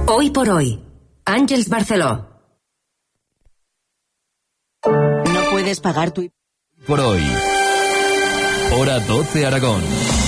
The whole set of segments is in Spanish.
Hoy por hoy, Àngels Barceló. No puedes pagar tu... Por hoy, Hora 12 Aragón.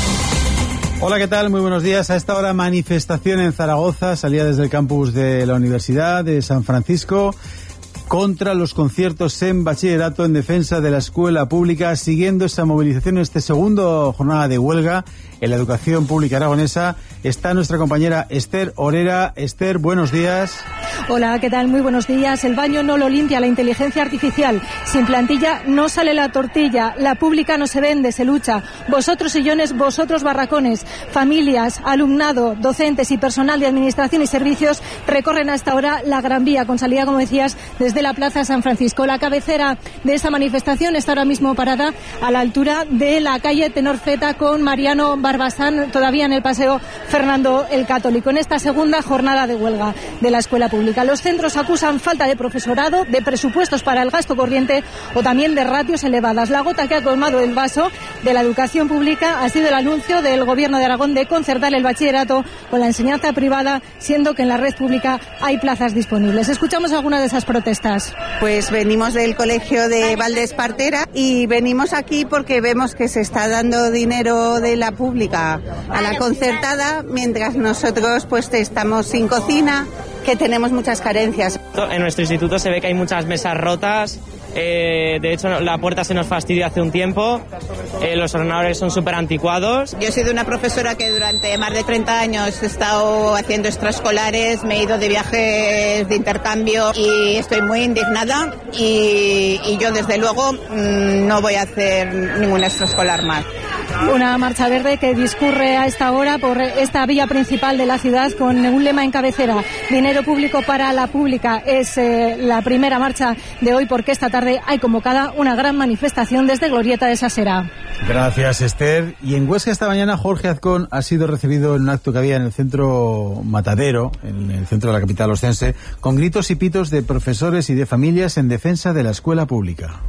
Hola, ¿qué tal? Muy buenos días. A esta hora, manifestación en Zaragoza, salida desde el campus de la Universidad de San Francisco, contra los conciertos en bachillerato, en defensa de la escuela pública. Siguiendo esa movilización, en esta segunda jornada de huelga en la educación pública aragonesa, está nuestra compañera Esther Orera. Esther, buenos días. Hola, ¿qué tal? Muy buenos días. El baño no lo limpia la inteligencia artificial. Sin plantilla no sale la tortilla. La pública no se vende, se lucha. Vosotros sillones, vosotros barracones. Familias, alumnado, docentes y personal de administración y servicios recorren a esta hora la Gran Vía, con salida, como decías, desde la Plaza San Francisco. La cabecera de esa manifestación está ahora mismo parada a la altura de la calle Tenorfeta, con Mariano Barbasán todavía en el paseo Fernando el Católico, en esta segunda jornada de huelga de la escuela pública. Los centros acusan falta de profesorado, de presupuestos para el gasto corriente o también de ratios elevadas. La gota que ha colmado el vaso de la educación pública ha sido el anuncio del Gobierno de Aragón de concertar el bachillerato con la enseñanza privada, siendo que en la red pública hay plazas disponibles. Escuchamos algunas de esas protestas. Pues venimos del colegio de Valdespartera y venimos aquí porque vemos que se está dando dinero de la pública a la concertada, mientras nosotros pues estamos sin cocina, que tenemos muchas carencias. En nuestro instituto se ve que hay muchas mesas rotas. De hecho, la puerta se nos fastidió hace un tiempo. Los ordenadores son súper anticuados. Yo he sido una profesora que durante más de 30 años he estado haciendo extraescolares, me he ido de viajes de intercambio y estoy muy indignada y yo desde luego no voy a hacer ningún extraescolar más. Una marcha verde que discurre a esta hora por esta vía principal de la ciudad con un lema en cabecera: dinero público para la pública. Es la primera marcha de hoy, porque esta tarde hay convocada una gran manifestación desde Glorieta de Sasera. Gracias, Esther. Y en Huesca esta mañana Jorge Azcón ha sido recibido en un acto que había en el centro Matadero, en el centro de la capital ostense, con gritos y pitos de profesores y de familias en defensa de la escuela pública.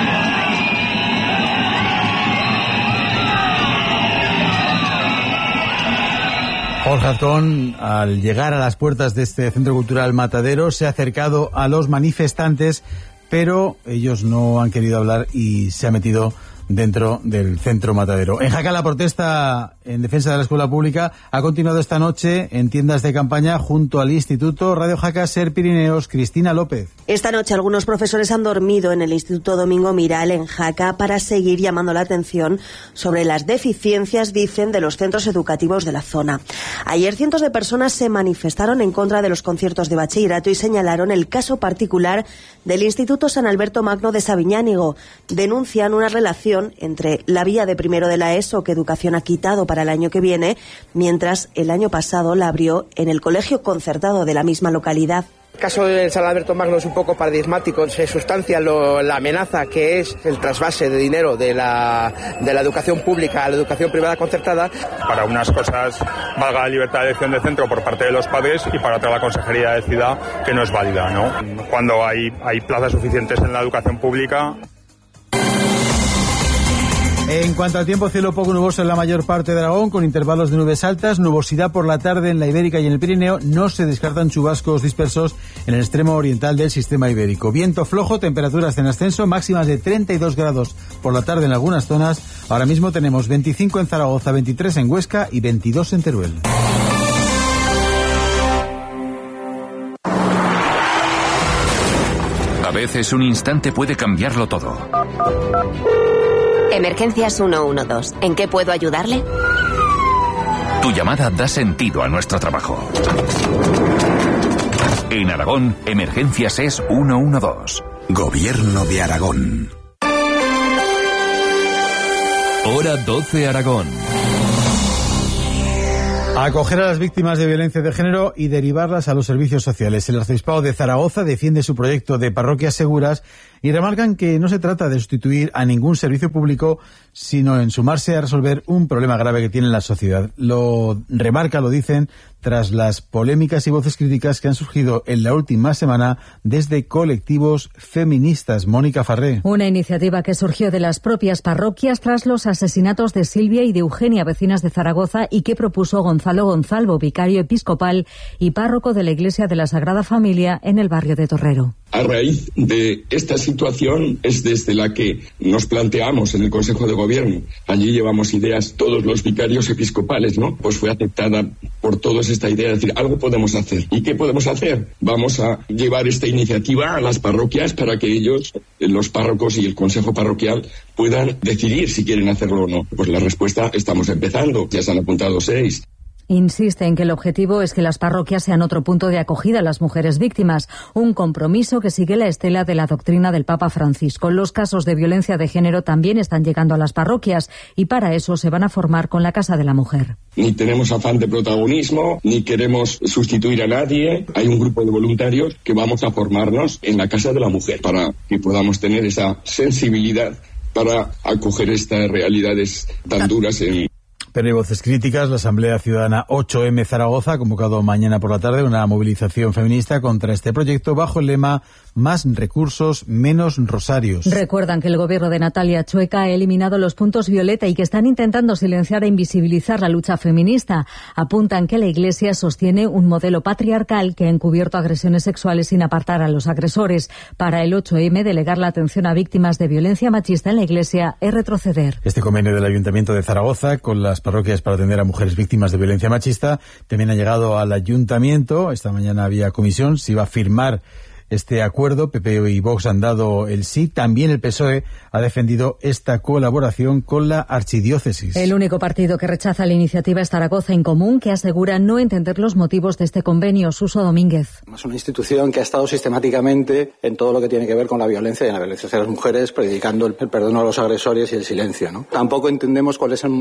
Jorge Azcón, al llegar a las puertas de este centro cultural Matadero, se ha acercado a los manifestantes, pero ellos no han querido hablar y se ha metido dentro del centro Matadero. En Jaca, la protesta en defensa de la escuela pública ha continuado esta noche en tiendas de campaña junto al Instituto Radio Jaca Ser Pirineos. Cristina López. Esta noche algunos profesores han dormido en el Instituto Domingo Miral en Jaca para seguir llamando la atención sobre las deficiencias, dicen, de los centros educativos de la zona. Ayer cientos de personas se manifestaron en contra de los conciertos de bachillerato y señalaron el caso particular del Instituto San Alberto Magno de Sabiñánigo. Denuncian una relación entre la vía de primero de la ESO, que Educación ha quitado para el año que viene, mientras el año pasado la abrió en el colegio concertado de la misma localidad. El caso del San Alberto Magno es un poco paradigmático. Se sustancia la amenaza que es el trasvase de dinero de la educación pública a la educación privada concertada. Para unas cosas valga la libertad de elección de centro por parte de los padres y para otra la consejería decida que no es válida, ¿no? Cuando hay plazas suficientes en la educación pública. En cuanto al tiempo, cielo poco nuboso en la mayor parte de Aragón, con intervalos de nubes altas, nubosidad por la tarde en la Ibérica y en el Pirineo. No se descartan chubascos dispersos en el extremo oriental del sistema ibérico. Viento flojo, temperaturas en ascenso, máximas de 32 grados por la tarde en algunas zonas. Ahora mismo tenemos 25 en Zaragoza, 23 en Huesca y 22 en Teruel. A veces un instante puede cambiarlo todo. Emergencias 112. ¿En qué puedo ayudarle? Tu llamada da sentido a nuestro trabajo. En Aragón, Emergencias es 112. Gobierno de Aragón. Hora 12 Aragón. Acoger a las víctimas de violencia de género y derivarlas a los servicios sociales. El Arzobispado de Zaragoza defiende su proyecto de parroquias seguras y remarcan que no se trata de sustituir a ningún servicio público, sino en sumarse a resolver un problema grave que tiene la sociedad. Lo dicen, tras las polémicas y voces críticas que han surgido en la última semana desde colectivos feministas. Mónica Farré. Una iniciativa que surgió de las propias parroquias tras los asesinatos de Silvia y de Eugenia, vecinas de Zaragoza, y que propuso Gonzalo Gonzalo Gonzalvo, vicario episcopal y párroco de la Iglesia de la Sagrada Familia en el barrio de Torrero. A raíz de esta situación es desde la que nos planteamos en el Consejo de Gobierno. Allí llevamos ideas todos los vicarios episcopales, ¿no? Pues fue aceptada por todos esta idea de decir, algo podemos hacer. ¿Y qué podemos hacer? Vamos a llevar esta iniciativa a las parroquias para que ellos, los párrocos y el Consejo Parroquial, puedan decidir si quieren hacerlo o no. Pues la respuesta, estamos empezando. Ya se han apuntado 6. Insiste en que el objetivo es que las parroquias sean otro punto de acogida a las mujeres víctimas, un compromiso que sigue la estela de la doctrina del Papa Francisco. Los casos de violencia de género también están llegando a las parroquias y para eso se van a formar con la Casa de la Mujer. Ni tenemos afán de protagonismo, ni queremos sustituir a nadie. Hay un grupo de voluntarios que vamos a formarnos en la Casa de la Mujer para que podamos tener esa sensibilidad para acoger estas realidades tan duras Pero hay voces críticas. La Asamblea Ciudadana 8M Zaragoza ha convocado mañana por la tarde una movilización feminista contra este proyecto bajo el lema Más recursos, menos rosarios. Recuerdan que el gobierno de Natalia Chueca ha eliminado los puntos violeta y que están intentando silenciar e invisibilizar la lucha feminista. Apuntan que la Iglesia sostiene un modelo patriarcal que ha encubierto agresiones sexuales sin apartar a los agresores. Para el 8M, delegar la atención a víctimas de violencia machista en la Iglesia es retroceder. Este convenio del Ayuntamiento de Zaragoza con las parroquias para atender a mujeres víctimas de violencia machista también ha llegado al Ayuntamiento. Esta mañana había comisión, se iba a firmar este acuerdo. PP y Vox han dado el sí. También el PSOE ha defendido esta colaboración con la archidiócesis. El único partido que rechaza la iniciativa es Zaragoza en Común, que asegura no entender los motivos de este convenio. Suso Domínguez. Es una institución que ha estado sistemáticamente en todo lo que tiene que ver con la violencia y en la violencia hacia las mujeres, predicando el perdón a los agresores y el silencio, ¿no? Tampoco entendemos cuál es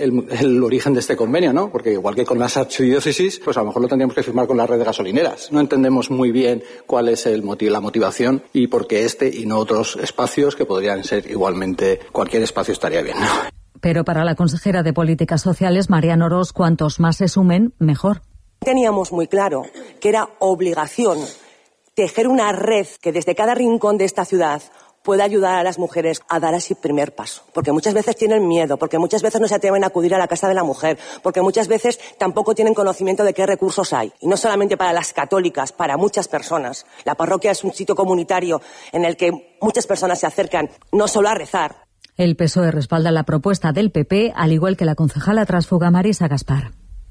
el origen de este convenio, ¿no? Porque igual que con las archidiócesis, pues a lo mejor lo tendríamos que firmar con la red de gasolineras. No entendemos muy bien cuál es la motivación y por qué este y no otros espacios que podrían ser igualmente, cualquier espacio estaría bien, ¿no? Pero para la consejera de Políticas Sociales, Mariano Ros, cuantos más se sumen, mejor. Teníamos muy claro que era obligación tejer una red que desde cada rincón de esta ciudad pueda ayudar a las mujeres a dar ese primer paso. Porque muchas veces tienen miedo, porque muchas veces no se atreven a acudir a la Casa de la Mujer, porque muchas veces tampoco tienen conocimiento de qué recursos hay. Y no solamente para las católicas, para muchas personas. La parroquia es un sitio comunitario en el que muchas personas se acercan no solo a rezar. El PSOE respalda la propuesta del PP, al igual que la concejala tránsfuga Marisa Gaspar.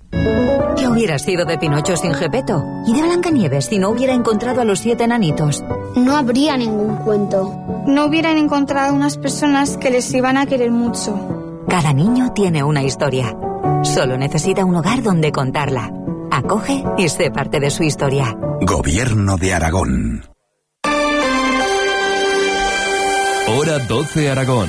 ¿Qué hubiera sido de Pinocho sin Gepetto? ¿Y de Blancanieves si no hubiera encontrado a los 7 enanitos? No habría ningún cuento. No hubieran encontrado unas personas que les iban a querer mucho. Cada niño tiene una historia. Solo necesita un hogar donde contarla. Acoge y sé parte de su historia. Gobierno de Aragón. Hora 12 Aragón.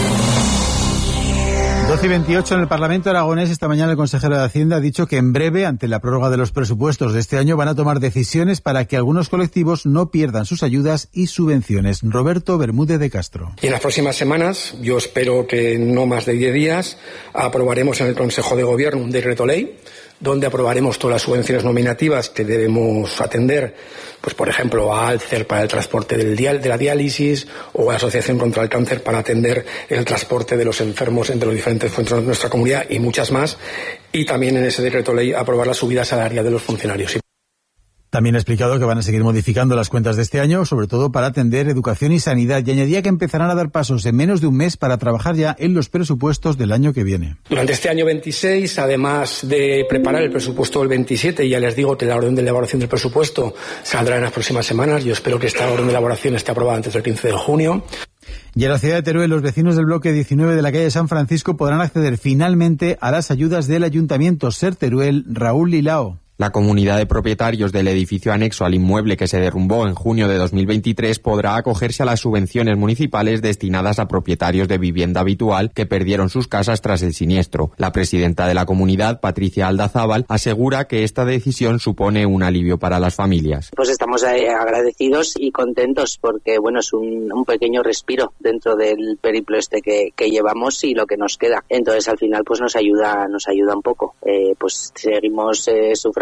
12:28 en el Parlamento aragonés. Esta mañana el consejero de Hacienda ha dicho que en breve, ante la prórroga de los presupuestos de este año, van a tomar decisiones para que algunos colectivos no pierdan sus ayudas y subvenciones. Roberto Bermúdez de Castro. Y en las próximas semanas, yo espero que no más de 10 días, aprobaremos en el Consejo de Gobierno un decreto ley donde aprobaremos todas las subvenciones nominativas que debemos atender, pues por ejemplo a Alcer para el transporte de la diálisis o a la Asociación contra el Cáncer para atender el transporte de los enfermos entre los diferentes centros de nuestra comunidad y muchas más. Y también en ese decreto ley aprobar la subida salarial de los funcionarios. También ha explicado que van a seguir modificando las cuentas de este año, sobre todo para atender educación y sanidad, y añadía que empezarán a dar pasos en menos de un mes para trabajar ya en los presupuestos del año que viene. Durante este año 26, además de preparar el presupuesto del 27, ya les digo que la orden de elaboración del presupuesto saldrá en las próximas semanas. Yo espero que esta orden de elaboración esté aprobada antes del 15 de junio. Y en la ciudad de Teruel, los vecinos del bloque 19 de la calle San Francisco podrán acceder finalmente a las ayudas del Ayuntamiento. Ser Teruel, Raúl Lilao. La comunidad de propietarios del edificio anexo al inmueble que se derrumbó en junio de 2023 podrá acogerse a las subvenciones municipales destinadas a propietarios de vivienda habitual que perdieron sus casas tras el siniestro. La presidenta de la comunidad, Patricia Aldazábal, asegura que esta decisión supone un alivio para las familias. Pues estamos agradecidos y contentos porque bueno, es un pequeño respiro dentro del periplo que llevamos y lo que nos queda. Entonces al final pues nos ayuda un poco. Pues seguimos sufragando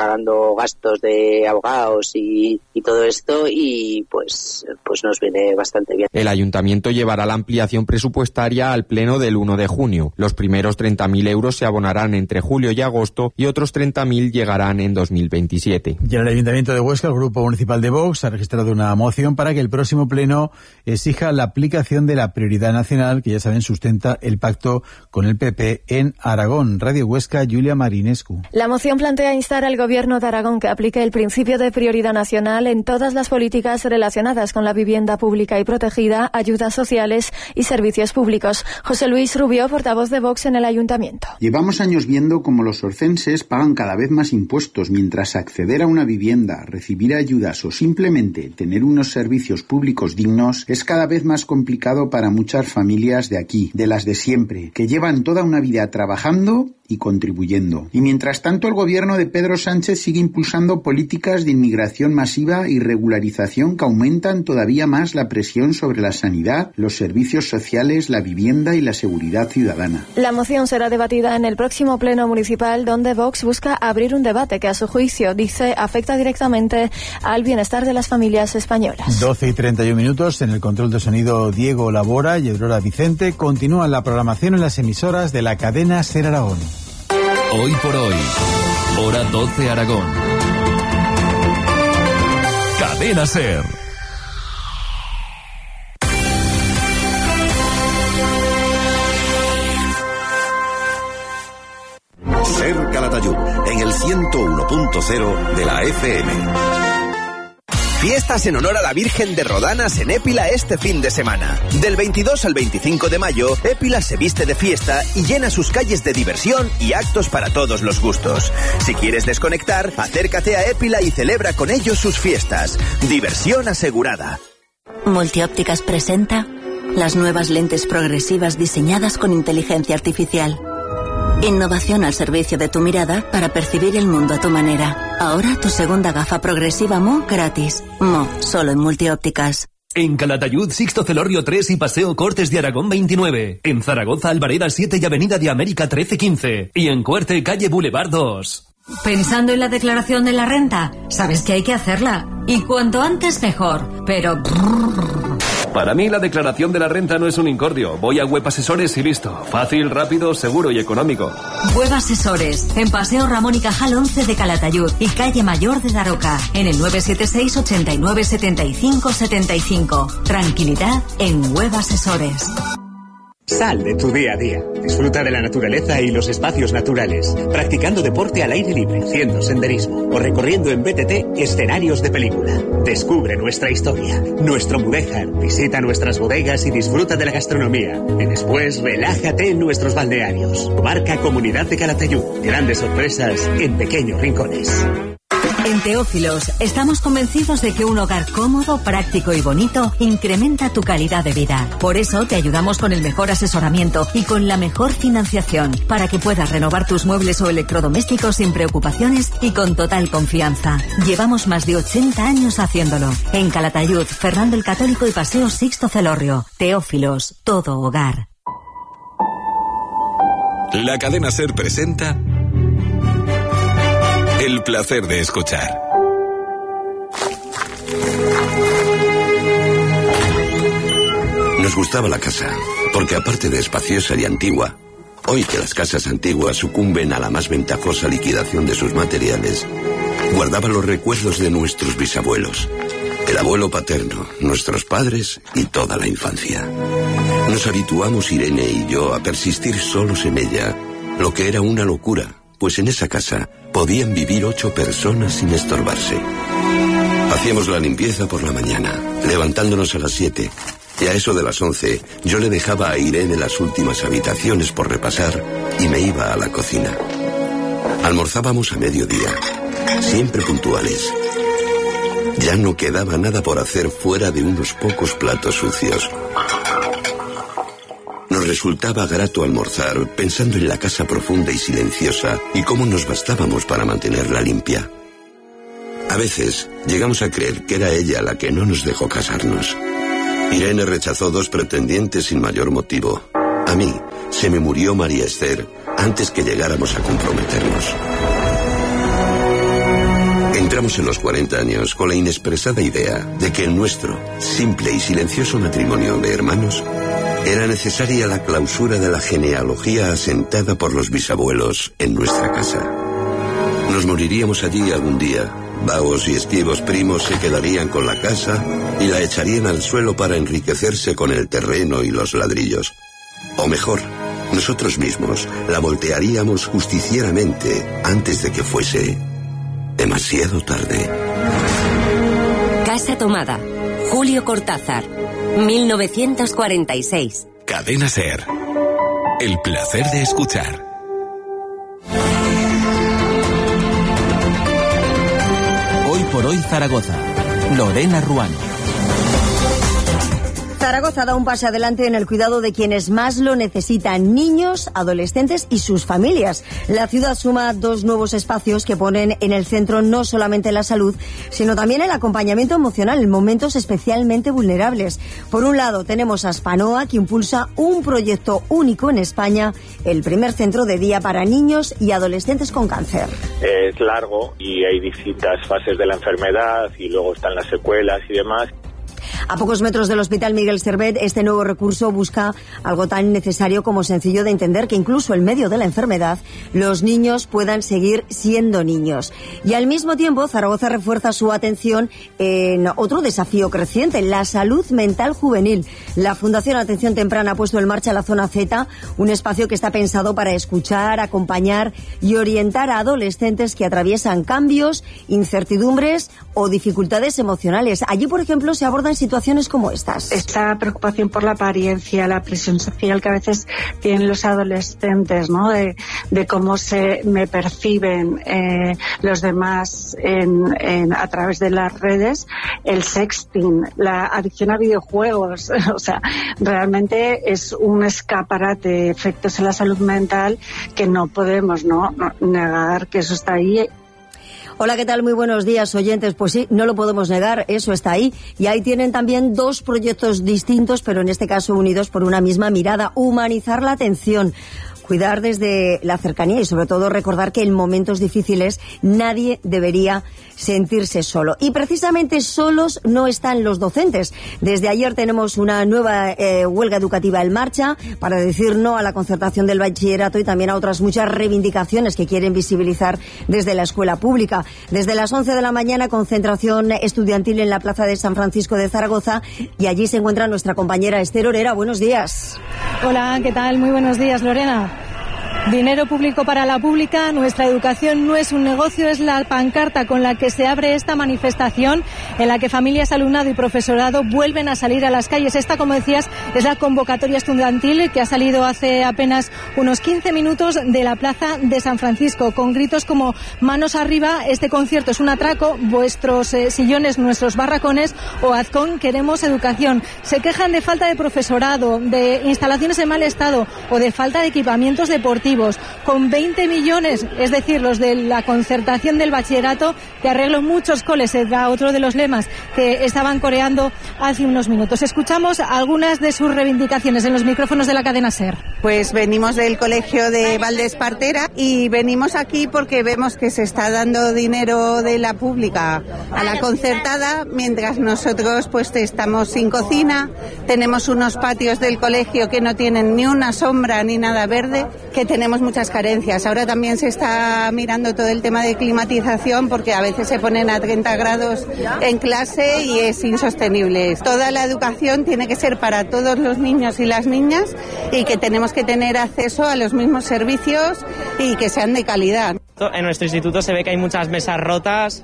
sufragando gastos de abogados y todo esto, y pues nos viene bastante bien. El ayuntamiento llevará la ampliación presupuestaria al pleno del 1 de junio. Los primeros 30.000 euros se abonarán entre julio y agosto y otros 30.000 llegarán en 2027. Y en el Ayuntamiento de Huesca, el Grupo Municipal de Vox ha registrado una moción para que el próximo pleno exija la aplicación de la prioridad nacional, que ya saben sustenta el pacto con el PP en Aragón. Radio Huesca, Julia Marinescu. La moción plantea instar al Gobierno de Aragón que aplique el principio de prioridad nacional en todas las políticas relacionadas con la vivienda pública y protegida, ayudas sociales y servicios públicos. José Luis Rubio, portavoz de Vox en el Ayuntamiento. Llevamos años viendo cómo los orcenses pagan cada vez más impuestos, mientras acceder a una vivienda, recibir ayudas o simplemente tener unos servicios públicos dignos es cada vez más complicado para muchas familias de aquí, de las de siempre, que llevan toda una vida trabajando y contribuyendo. Y mientras tanto, el gobierno de Pedro Sánchez sigue impulsando políticas de inmigración masiva y regularización que aumentan todavía más la presión sobre la sanidad, los servicios sociales, la vivienda y la seguridad ciudadana. La moción será debatida en el próximo pleno municipal, donde Vox busca abrir un debate que, a su juicio, dice, afecta directamente al bienestar de las familias españolas. 12:31 en el control de sonido Diego Labora y Aurora Vicente. Continúa la programación en las emisoras de la cadena SER Aragón. Hoy por hoy, hora 12 Aragón. Cadena SER. SER Calatayud, en el 101.0 de la FM. Fiestas en honor a la Virgen de Rodanas en Épila este fin de semana. Del 22 al 25 de mayo, Épila se viste de fiesta y llena sus calles de diversión y actos para todos los gustos. Si quieres desconectar, acércate a Épila y celebra con ellos sus fiestas. Diversión asegurada. Multiópticas presenta las nuevas lentes progresivas diseñadas con inteligencia artificial. Innovación al servicio de tu mirada para percibir el mundo a tu manera. Ahora tu segunda gafa progresiva Mo gratis. Mo, solo en Multiópticas. En Calatayud, Sixto Celorrio 3 y Paseo Cortes de Aragón 29. En Zaragoza, Albareda 7 y Avenida de América 13-15. Y en Cuerte, calle Boulevard 2. ¿Pensando en la declaración de la renta? Sabes que hay que hacerla. Y cuanto antes mejor. Pero... Para mí la declaración de la renta no es un incordio. Voy a Web Asesores y listo. Fácil, rápido, seguro y económico. Web Asesores, en Paseo Ramón y Cajal 11 de Calatayud y Calle Mayor de Daroca, en el 976 89 75 75. Tranquilidad en Web Asesores. Sal de tu día a día. Disfruta de la naturaleza y los espacios naturales, practicando deporte al aire libre, haciendo senderismo o recorriendo en BTT escenarios de película. Descubre nuestra historia, nuestro Mudéjar, visita nuestras bodegas y disfruta de la gastronomía. Y después relájate en nuestros balnearios. Marca Comunidad de Calatayud. Grandes sorpresas en pequeños rincones. En Teófilos estamos convencidos de que un hogar cómodo, práctico y bonito incrementa tu calidad de vida. Por eso te ayudamos con el mejor asesoramiento y con la mejor financiación para que puedas renovar tus muebles o electrodomésticos sin preocupaciones y con total confianza. Llevamos más de 80 años haciéndolo. En Calatayud, Fernando el Católico y Paseo Sixto Celorrio. Teófilos, todo hogar. La cadena SER presenta El placer de escuchar. Nos gustaba la casa, porque aparte de espaciosa y antigua, hoy que las casas antiguas sucumben a la más ventajosa liquidación de sus materiales, guardaba los recuerdos de nuestros bisabuelos, el abuelo paterno, nuestros padres y toda la infancia. Nos habituamos, Irene y yo, a persistir solos en ella, lo que era una locura, pues en esa casa podían vivir 8 personas sin estorbarse. Hacíamos la limpieza por la mañana, levantándonos a las 7, y a eso de las 11 yo le dejaba a Irene las últimas habitaciones por repasar y me iba a la cocina. Almorzábamos a mediodía, siempre puntuales. Ya no quedaba nada por hacer fuera de unos pocos platos sucios. Nos resultaba grato almorzar pensando en la casa profunda y silenciosa y cómo nos bastábamos para mantenerla limpia. A veces llegamos a creer que era ella la que no nos dejó casarnos. Irene rechazó 2 pretendientes sin mayor motivo. A mí se me murió María Esther antes que llegáramos a comprometernos. Entramos en los 40 años con la inexpresada idea de que en nuestro simple y silencioso matrimonio de hermanos era necesaria la clausura de la genealogía asentada por los bisabuelos en nuestra casa. Nos moriríamos allí algún día. Vagos y esquivos primos se quedarían con la casa y la echarían al suelo para enriquecerse con el terreno y los ladrillos. O mejor, nosotros mismos la voltearíamos justicieramente antes de que fuese demasiado tarde. Casa tomada. Julio Cortázar, 1946. Cadena SER. El placer de escuchar. Hoy por hoy Zaragoza. Lorena Ruano. Zaragoza da un paso adelante en el cuidado de quienes más lo necesitan, niños, adolescentes y sus familias. La ciudad suma 2 nuevos espacios que ponen en el centro no solamente la salud, sino también el acompañamiento emocional en momentos especialmente vulnerables. Por un lado tenemos a Spanoa, que impulsa un proyecto único en España, el primer centro de día para niños y adolescentes con cáncer. Es largo y hay distintas fases de la enfermedad y luego están las secuelas y demás. A pocos metros del Hospital Miguel Servet, este nuevo recurso busca algo tan necesario como sencillo de entender, que incluso en medio de la enfermedad los niños puedan seguir siendo niños. Y al mismo tiempo, Zaragoza refuerza su atención en otro desafío creciente, la salud mental juvenil. La Fundación Atención Temprana ha puesto en marcha la Zona Z, un espacio que está pensado para escuchar, acompañar y orientar a adolescentes que atraviesan cambios, incertidumbres o dificultades emocionales. Allí, por ejemplo, se abordan situaciones como estas. Esta preocupación por la apariencia, la presión social que a veces tienen los adolescentes, ¿no? De cómo me perciben los demás a través de las redes, el sexting, la adicción a videojuegos, o sea, realmente es un escaparate de efectos en la salud mental que no podemos negar que eso está ahí. Hola, ¿qué tal? Muy buenos días, oyentes. Pues sí, no lo podemos negar, eso está ahí. Y ahí tienen también 2 proyectos distintos, pero en este caso unidos por una misma mirada: humanizar la atención, cuidar desde la cercanía y sobre todo recordar que en momentos difíciles nadie debería sentirse solo. Y precisamente solos no están los docentes. Desde ayer tenemos una nueva huelga educativa en marcha para decir no a la concertación del bachillerato y también a otras muchas reivindicaciones que quieren visibilizar desde la escuela pública. Desde las 11 de la mañana, concentración estudiantil en la Plaza de San Francisco de Zaragoza, y allí se encuentra nuestra compañera Esther Orera. Buenos días. Hola, ¿qué tal? Muy buenos días, Lorena. Dinero público para la pública, nuestra educación no es un negocio, es la pancarta con la que se abre esta manifestación en la que familias, alumnado y profesorado vuelven a salir a las calles. Esta, como decías, es la convocatoria estudiantil que ha salido hace apenas unos 15 minutos de la Plaza de San Francisco, con gritos como manos arriba, este concierto es un atraco, vuestros sillones, nuestros barracones, o Azcón, queremos educación. Se quejan de falta de profesorado, de instalaciones en mal estado o de falta de equipamientos deportivos. Con 20 millones, es decir, los de la concertación del bachillerato, que arregló muchos coles, era otro de los lemas que estaban coreando hace unos minutos. Escuchamos algunas de sus reivindicaciones en los micrófonos de la cadena SER. Pues venimos del colegio de Valdespartera y venimos aquí porque vemos que se está dando dinero de la pública a la concertada, mientras nosotros pues estamos sin cocina, tenemos unos patios del colegio que no tienen ni una sombra ni nada verde, que tenemos muchas carencias. Ahora también se está mirando todo el tema de climatización porque a veces se ponen a 30 grados en clase y es insostenible. Toda la educación tiene que ser para todos los niños y las niñas y que tenemos que tener acceso a los mismos servicios y que sean de calidad. En nuestro instituto se ve que hay muchas mesas rotas.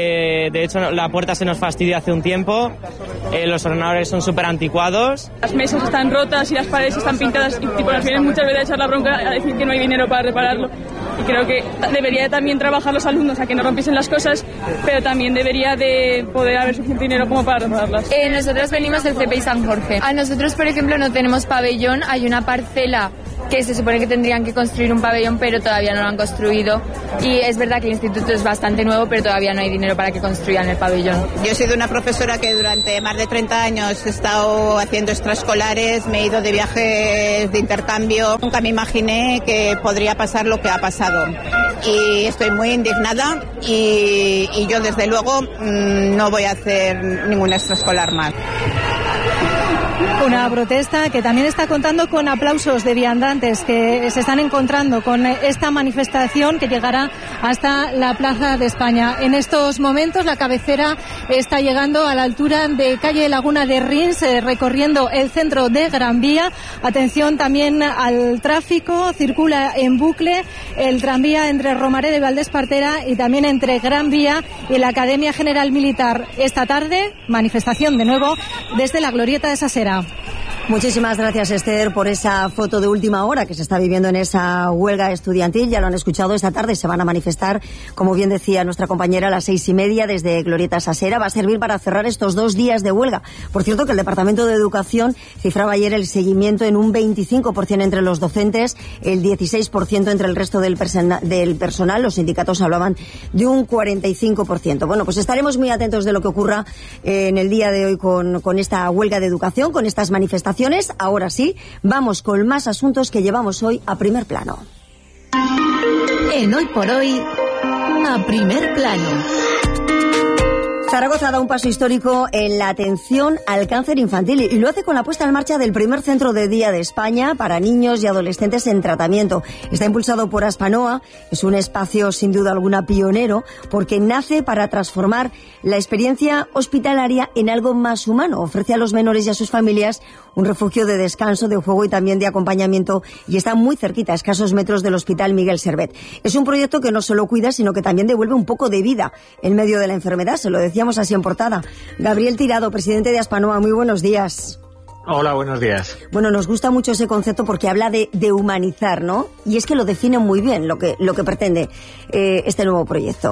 De hecho, la puerta se nos fastidia hace un tiempo, los ordenadores son súper anticuados. Las mesas están rotas y las paredes están pintadas y nos vienen muchas veces a echar la bronca a decir que no hay dinero para repararlo. Y creo que debería también trabajar los alumnos a que no rompiesen las cosas, pero también debería de poder haber suficiente dinero como para repararlas. Nosotros venimos del CPI San Jorge. A nosotros, por ejemplo, no tenemos pabellón, hay una parcela que se supone que tendrían que construir un pabellón, pero todavía no lo han construido. Y es verdad que el instituto es bastante nuevo, pero todavía no hay dinero para que construyan el pabellón. Yo he sido una profesora que durante más de 30 años he estado haciendo extraescolares, me he ido de viajes de intercambio. Nunca me imaginé que podría pasar lo que ha pasado. Y estoy muy indignada y y yo desde luego no voy a hacer ningún extraescolar más. Una protesta que también está contando con aplausos de viandantes que se están encontrando con esta manifestación que llegará hasta la Plaza de España. En estos momentos la cabecera está llegando a la altura de calle Laguna de Rins, recorriendo el centro de Gran Vía. Atención también al tráfico, circula en bucle el tranvía entre Romareda y Valdespartera y también entre Gran Vía y la Academia General Militar. Esta tarde, manifestación de nuevo desde la Glorieta de Sasera. Muchísimas gracias, Esther, por esa foto de última hora que se está viviendo en esa huelga estudiantil. Ya lo han escuchado, esta tarde se van a manifestar, como bien decía nuestra compañera, a las 6:30 desde Glorieta Sasera. Va a servir para cerrar estos 2 días de huelga. Por cierto, que el Departamento de Educación cifraba ayer el seguimiento en un 25% entre los docentes, el 16% entre el resto del personal. Los sindicatos hablaban de un 45%. Bueno, pues estaremos muy atentos de lo que ocurra en el día de hoy con esta huelga de educación, con estas manifestaciones. Ahora sí, vamos con más asuntos que llevamos hoy a primer plano. En Hoy por Hoy, a primer plano. Zaragoza da un paso histórico en la atención al cáncer infantil y lo hace con la puesta en marcha del primer centro de día de España para niños y adolescentes en tratamiento. Está impulsado por Aspanoa, es un espacio sin duda alguna pionero porque nace para transformar la experiencia hospitalaria en algo más humano. Ofrece a los menores y a sus familias un refugio de descanso, de juego y también de acompañamiento y está muy cerquita, a escasos metros del Hospital Miguel Servet. Es un proyecto que no solo cuida, sino que también devuelve un poco de vida en medio de la enfermedad, se lo decíamos así en portada. Gabriel Tirado, presidente de Aspanoa, muy buenos días. Hola, buenos días. Bueno, nos gusta mucho ese concepto porque habla de humanizar, ¿no? Y es que lo define muy bien lo que pretende este nuevo proyecto.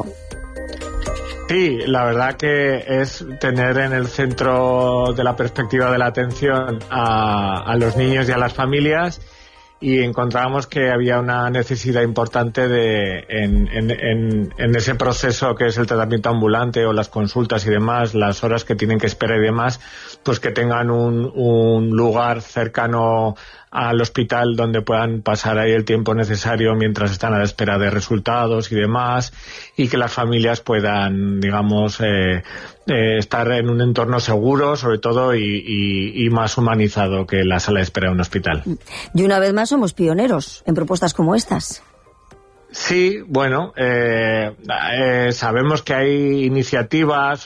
Sí, la verdad que es tener en el centro de la perspectiva de la atención a los niños y a las familias, y encontramos que había una necesidad importante en ese proceso que es el tratamiento ambulante o las consultas y demás, las horas que tienen que esperar y demás, pues que tengan un lugar cercano al hospital donde puedan pasar ahí el tiempo necesario mientras están a la espera de resultados y demás, y que las familias puedan, digamos, estar en un entorno seguro, sobre todo, y más humanizado que la sala de espera de un hospital. Y una vez más somos pioneros en propuestas como estas. Sí, bueno, sabemos que hay iniciativas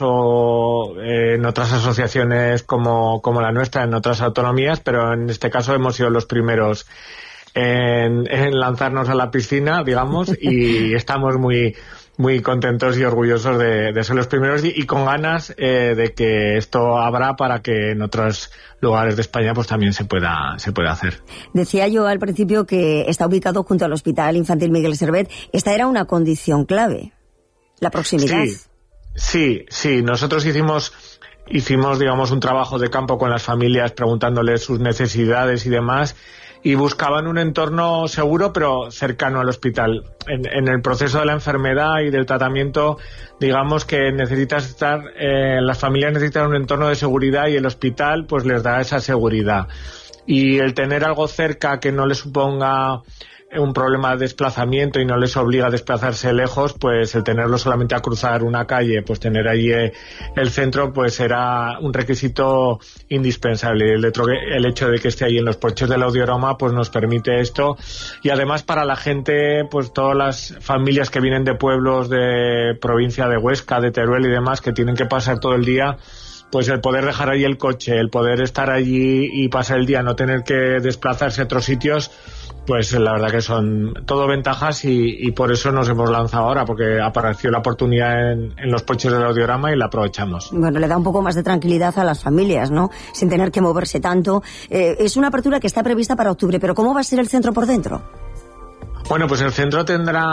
en otras asociaciones como la nuestra, en otras autonomías, pero en este caso hemos sido los primeros en lanzarnos a la piscina, digamos, y estamos muy contentos y orgullosos de ser los primeros y con ganas de que esto abra para que en otros lugares de España pues también se pueda hacer. Decía yo al principio que está ubicado junto al Hospital Infantil Miguel Servet. Esta era una condición clave, la proximidad. Sí. Nosotros hicimos, digamos, un trabajo de campo con las familias preguntándoles sus necesidades y demás, y buscaban un entorno seguro pero cercano al hospital. En el proceso de la enfermedad y del tratamiento, digamos que las familias necesitan un entorno de seguridad y el hospital pues les da esa seguridad. Y el tener algo cerca que no les suponga un problema de desplazamiento y no les obliga a desplazarse lejos, pues el tenerlo solamente a cruzar una calle, pues tener allí el centro, pues era un requisito indispensable. El hecho de que esté ahí en los porches del Audiorama pues nos permite esto, y además para la gente, pues todas las familias que vienen de pueblos de provincia de Huesca, de Teruel y demás, que tienen que pasar todo el día, pues el poder dejar ahí el coche, el poder estar allí y pasar el día, no tener que desplazarse a otros sitios, pues la verdad que son todo ventajas, y por eso nos hemos lanzado ahora, porque apareció la oportunidad en los porches del Audiorama y la aprovechamos. Bueno, le da un poco más de tranquilidad a las familias, ¿no? Sin tener que moverse tanto. Es una apertura que está prevista para octubre, pero ¿cómo va a ser el centro por dentro? Bueno, pues el centro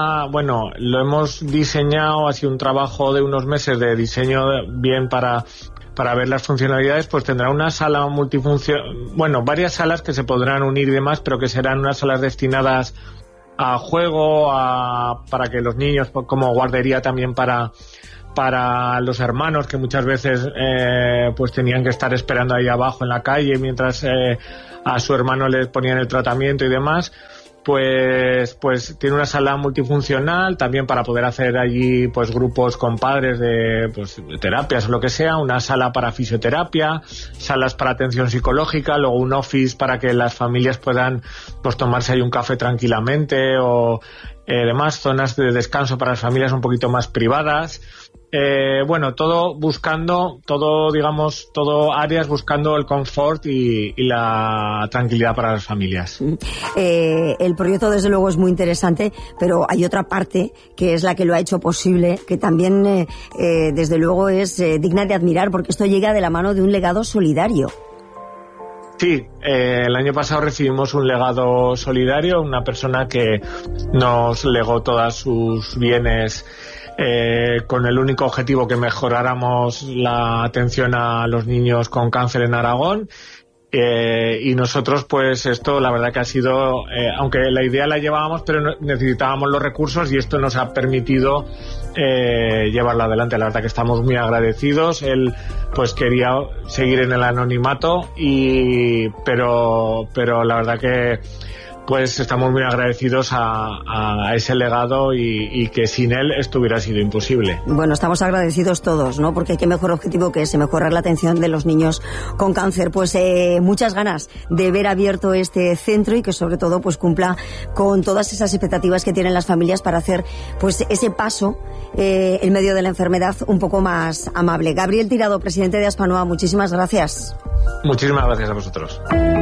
lo hemos diseñado, ha sido un trabajo de unos meses de diseño bien para ver las funcionalidades. Pues tendrá una sala varias salas que se podrán unir y demás, pero que serán unas salas destinadas a juego, para que los niños, como guardería también para los hermanos, que muchas veces pues tenían que estar esperando ahí abajo en la calle mientras a su hermano les ponían el tratamiento y demás. pues tiene una sala multifuncional también para poder hacer allí pues grupos con padres de terapias o lo que sea, una sala para fisioterapia, salas para atención psicológica, luego un office para que las familias puedan pues tomarse ahí un café tranquilamente o demás, zonas de descanso para las familias un poquito más privadas. Todo buscando, todo áreas buscando el confort y la tranquilidad para las familias. El proyecto desde luego es muy interesante, pero hay otra parte que es la que lo ha hecho posible, que también desde luego es digna de admirar, porque esto llega de la mano de un legado solidario. Sí, el año pasado recibimos un legado solidario, una persona que nos legó todos sus bienes con el único objetivo que mejoráramos la atención a los niños con cáncer en Aragón. Y nosotros pues esto la verdad que ha sido, aunque la idea la llevábamos, pero necesitábamos los recursos y esto nos ha permitido llevarlo adelante. La verdad que estamos muy agradecidos. Él pues quería seguir en el anonimato pero la verdad que pues estamos muy agradecidos a ese legado y que sin él esto hubiera sido imposible. Bueno, estamos agradecidos todos, ¿no? Porque qué mejor objetivo que ese, mejorar la atención de los niños con cáncer. Pues muchas ganas de ver abierto este centro y que sobre todo pues cumpla con todas esas expectativas que tienen las familias para hacer pues ese paso en medio de la enfermedad un poco más amable. Gabriel Tirado, presidente de Aspanoa, muchísimas gracias. Muchísimas gracias a vosotros.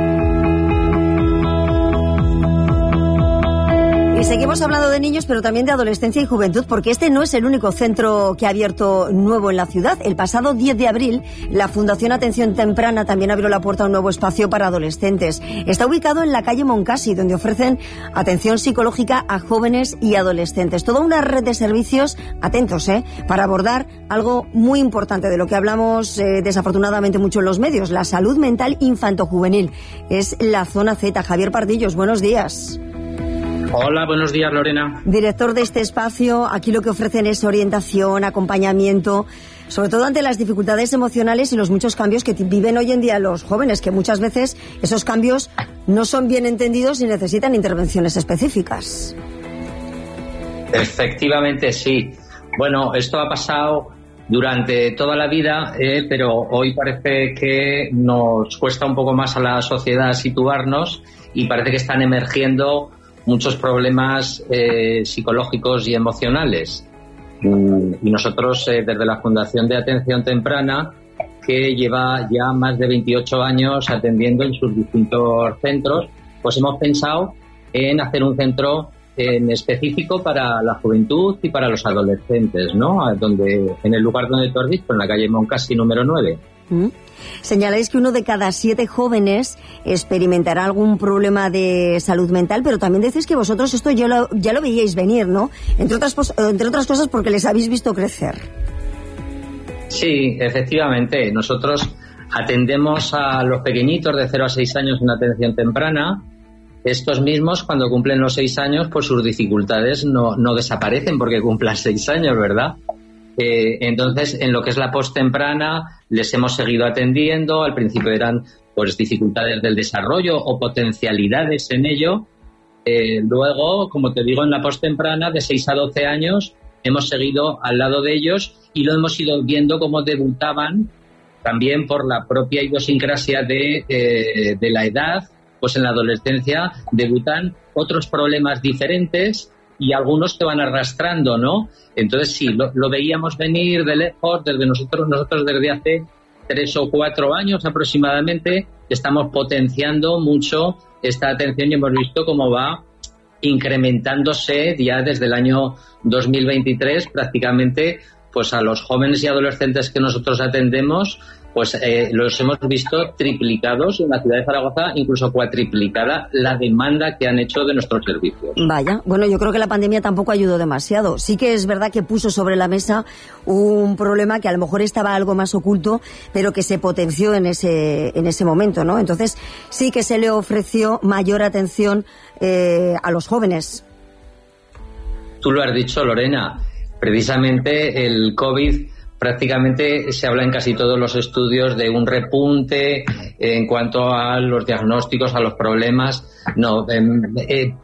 Y seguimos hablando de niños, pero también de adolescencia y juventud, porque este no es el único centro que ha abierto nuevo en la ciudad. El pasado 10 de abril, la Fundación Atención Temprana también abrió la puerta a un nuevo espacio para adolescentes. Está ubicado en la calle Moncasi, donde ofrecen atención psicológica a jóvenes y adolescentes. Toda una red de servicios, atentos, para abordar algo muy importante, de lo que hablamos desafortunadamente mucho en los medios, la salud mental infantojuvenil. Es la zona Z. Javier Pardillos, buenos días. Hola, buenos días, Lorena. Director de este espacio, aquí lo que ofrecen es orientación, acompañamiento, sobre todo ante las dificultades emocionales y los muchos cambios que viven hoy en día los jóvenes, que muchas veces esos cambios no son bien entendidos y necesitan intervenciones específicas. Efectivamente, sí. Bueno, esto ha pasado durante toda la vida, pero hoy parece que nos cuesta un poco más a la sociedad situarnos y parece que están emergiendo muchos problemas psicológicos y emocionales. Y nosotros, desde la Fundación de Atención Temprana, que lleva ya más de 28 años atendiendo en sus distintos centros, pues hemos pensado en hacer un centro en específico para la juventud y para los adolescentes, ¿no? En el lugar donde tú has dicho, en la calle Moncasi número 9. Señaláis que 1 de cada 7 jóvenes experimentará algún problema de salud mental, pero también decís que vosotros esto ya lo veíais venir, ¿no? Entre otras cosas porque les habéis visto crecer. Sí, efectivamente. Nosotros atendemos a los pequeñitos de 0 a 6 años en atención temprana. Estos mismos, cuando cumplen los 6 años, pues sus dificultades no desaparecen porque cumplan 6 años, ¿verdad? Entonces, en lo que es la postemprana, les hemos seguido atendiendo. Al principio eran pues dificultades del desarrollo o potencialidades en ello. Luego, como te digo, en la postemprana, de 6 a 12 años, hemos seguido al lado de ellos y lo hemos ido viendo cómo debutaban, también por la propia idiosincrasia de la edad, pues en la adolescencia debutan otros problemas diferentes y algunos te van arrastrando, ¿no? Entonces sí, lo veíamos venir de lejos, nosotros desde hace 3 o 4 años aproximadamente estamos potenciando mucho esta atención y hemos visto cómo va incrementándose ya desde el año 2023 prácticamente, pues a los jóvenes y adolescentes que nosotros atendemos, pues los hemos visto triplicados en la ciudad de Zaragoza, incluso cuatriplicada la demanda que han hecho de nuestros servicios. Vaya, bueno, yo creo que la pandemia tampoco ayudó demasiado. Sí que es verdad que puso sobre la mesa un problema que a lo mejor estaba algo más oculto, pero que se potenció en ese momento, ¿no? Entonces sí que se le ofreció mayor atención a los jóvenes. Tú lo has dicho, Lorena. Precisamente el COVID prácticamente se habla en casi todos los estudios de un repunte en cuanto a los diagnósticos, a los problemas. No,